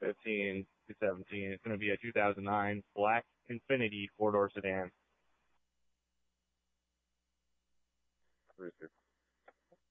15 to 17. It's going to be a 2009 black Infiniti four-door sedan. Cruiser.